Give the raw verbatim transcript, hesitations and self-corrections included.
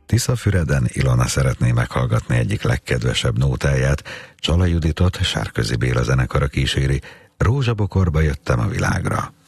Tiszafüreden Ilona szeretné meghallgatni egyik legkedvesebb nótáját, Csala Juditot Sárközi Béla zenekara kíséri, Rózsabokorba jöttem a világra.